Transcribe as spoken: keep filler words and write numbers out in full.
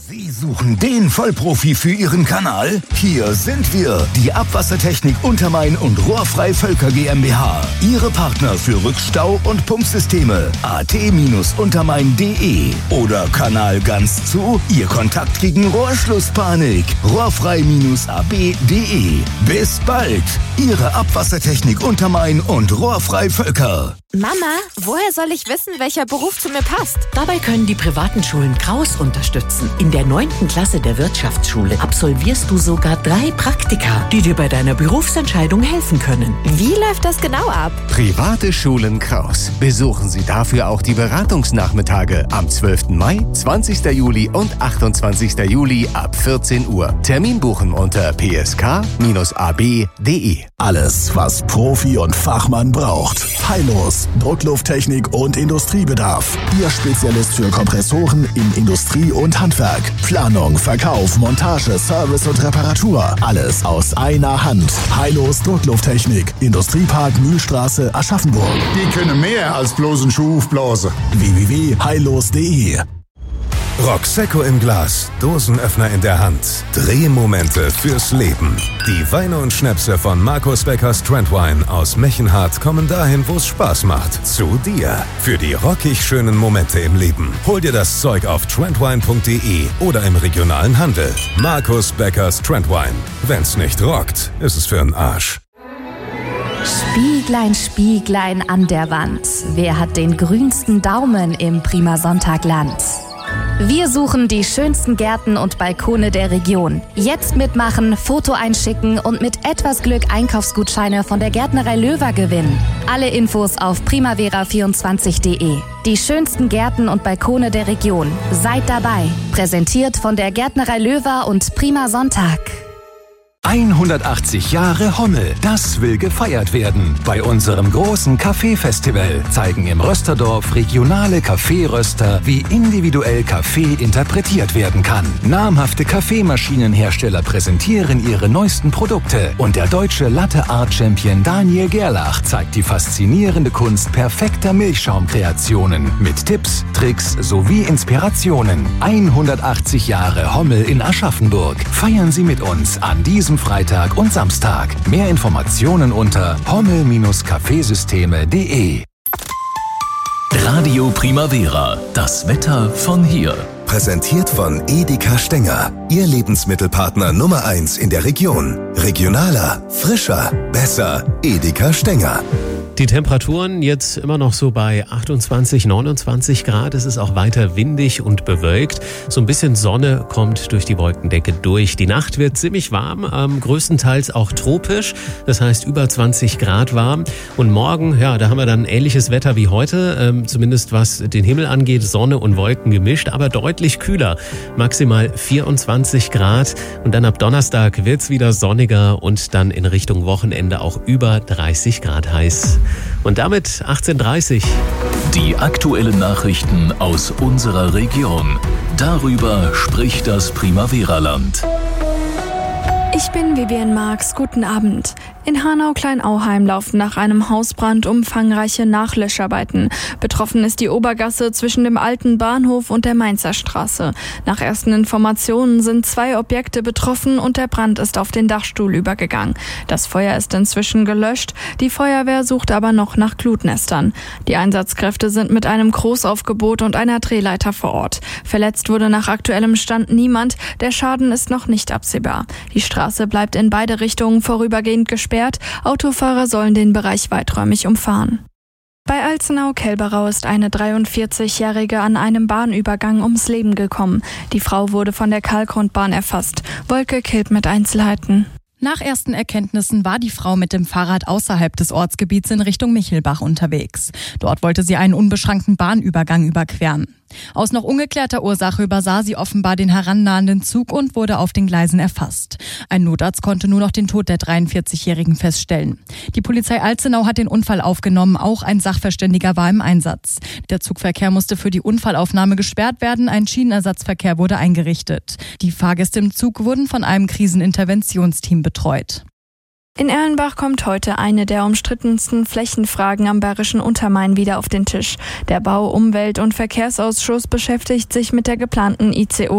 Sie suchen den Vollprofi für Ihren Kanal? Hier sind wir, die Abwassertechnik Untermain und Rohrfrei Völker GmbH. Ihre Partner für Rückstau- und Pumpsysteme. a t untermain punkt de oder Kanal ganz zu? Ihr Kontakt gegen Rohrschlusspanik. rohrfrei a b punkt de. Bis bald. Ihre Abwassertechnik Untermain und Rohrfrei Völker. Mama, woher soll ich wissen, welcher Beruf zu mir passt? Dabei können die privaten Schulen Kraus unterstützen. In der neunten Klasse der Wirtschaftsschule absolvierst du sogar drei Praktika, die dir bei deiner Berufsentscheidung helfen können. Wie läuft das genau ab? Private Schulen Kraus. Besuchen Sie dafür auch die Beratungsnachmittage am zwölften Mai, zwanzigsten Juli und achtundzwanzigsten Juli ab vierzehn Uhr. Termin buchen unter p s k a b punkt de. Alles, was Profi und Fachmann braucht. Heilos, Drucklufttechnik und Industriebedarf. Ihr Spezialist für Kompressoren in Industrie und Handwerk. Planung, Verkauf, Montage, Service und Reparatur. Alles aus einer Hand. Heilos Drucklufttechnik. Industriepark Mühlstraße, Aschaffenburg. Die können mehr als bloß einen Schuh aufblasen. w w w punkt heilos punkt de. Roxecco im Glas, Dosenöffner in der Hand, Drehmomente fürs Leben. Die Weine und Schnäpse von Markus Beckers Trendwine aus Mechenhardt kommen dahin, wo es Spaß macht. Zu dir. Für die rockig schönen Momente im Leben. Hol dir das Zeug auf trendwine punkt de oder im regionalen Handel. Markus Beckers Trendwine. Wenn's nicht rockt, ist es für'n Arsch. Spieglein, Spieglein an der Wand. Wer hat den grünsten Daumen im Prima Sonntagland? Wir suchen die schönsten Gärten und Balkone der Region. Jetzt mitmachen, Foto einschicken und mit etwas Glück Einkaufsgutscheine von der Gärtnerei Löwer gewinnen. Alle Infos auf primavera vierundzwanzig punkt de. Die schönsten Gärten und Balkone der Region. Seid dabei. Präsentiert von der Gärtnerei Löwer und Prima Sonntag. hundertachtzig Jahre Hommel, das will gefeiert werden. Bei unserem großen Kaffeefestival zeigen im Rösterdorf regionale Kaffeeröster, wie individuell Kaffee interpretiert werden kann. Namhafte Kaffeemaschinenhersteller präsentieren ihre neuesten Produkte und der deutsche Latte-Art-Champion Daniel Gerlach zeigt die faszinierende Kunst perfekter Milchschaumkreationen mit Tipps, Tricks sowie Inspirationen. hundertachtzig Jahre Hommel in Aschaffenburg. Feiern Sie mit uns an diesem Freitag und Samstag. Mehr Informationen unter hommel kaffeesysteme punkt de. Radio Primavera. Das Wetter von hier. Präsentiert von Edeka Stenger. Ihr Lebensmittelpartner Nummer eins in der Region. Regionaler, frischer, besser. Edeka Stenger. Die Temperaturen jetzt immer noch so bei achtundzwanzig, neunundzwanzig Grad. Es ist auch weiter windig und bewölkt. So ein bisschen Sonne kommt durch die Wolkendecke durch. Die Nacht wird ziemlich warm, ähm, größtenteils auch tropisch. Das heißt über zwanzig Grad warm. Und morgen, ja, da haben wir dann ähnliches Wetter wie heute. Ähm, zumindest was den Himmel angeht, Sonne und Wolken gemischt, aber deutlich kühler. Maximal vierundzwanzig Grad. Und dann ab Donnerstag wird's wieder sonniger und dann in Richtung Wochenende auch über dreißig Grad heiß. Und damit achtzehn Uhr dreißig. Die aktuellen Nachrichten aus unserer Region. Darüber spricht das Primavera-Land. Ich bin Vivian Marx. Guten Abend. In Hanau-Kleinauheim laufen nach einem Hausbrand umfangreiche Nachlöscharbeiten. Betroffen ist die Obergasse zwischen dem alten Bahnhof und der Mainzer Straße. Nach ersten Informationen sind zwei Objekte betroffen und der Brand ist auf den Dachstuhl übergegangen. Das Feuer ist inzwischen gelöscht. Die Feuerwehr sucht aber noch nach Glutnestern. Die Einsatzkräfte sind mit einem Großaufgebot und einer Drehleiter vor Ort. Verletzt wurde nach aktuellem Stand niemand. Der Schaden ist noch nicht absehbar. Die Straße bleibt in beide Richtungen vorübergehend gesperrt. Autofahrer sollen den Bereich weiträumig umfahren. Bei Alzenau-Kelberau ist eine dreiundvierzigjährige an einem Bahnübergang ums Leben gekommen. Die Frau wurde von der Kalkrundbahn erfasst. Wolke Kilp mit Einzelheiten. Nach ersten Erkenntnissen war die Frau mit dem Fahrrad außerhalb des Ortsgebiets in Richtung Michelbach unterwegs. Dort wollte sie einen unbeschrankten Bahnübergang überqueren. Aus noch ungeklärter Ursache übersah sie offenbar den herannahenden Zug und wurde auf den Gleisen erfasst. Ein Notarzt konnte nur noch den Tod der dreiundvierzigjährigen feststellen. Die Polizei Alzenau hat den Unfall aufgenommen, auch ein Sachverständiger war im Einsatz. Der Zugverkehr musste für die Unfallaufnahme gesperrt werden, ein Schienenersatzverkehr wurde eingerichtet. Die Fahrgäste im Zug wurden von einem Kriseninterventionsteam betreut. In Erlenbach kommt heute eine der umstrittensten Flächenfragen am Bayerischen Untermain wieder auf den Tisch. Der Bau-, Umwelt- und Verkehrsausschuss beschäftigt sich mit der geplanten I C O